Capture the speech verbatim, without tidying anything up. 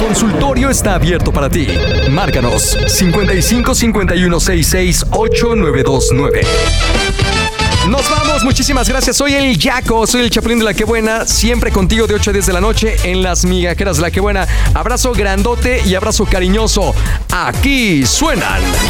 consultorio está abierto para ti. Márcanos cincuenta y cinco cincuenta y uno sesenta y seis ocho nueve dos nueve. Nos vamos, muchísimas gracias. Soy el Yaco, soy el Chapulín de La Que Buena, siempre contigo de ocho a diez de la noche en Las Migajeras de La Que Buena. Abrazo grandote y abrazo cariñoso. Aquí suenan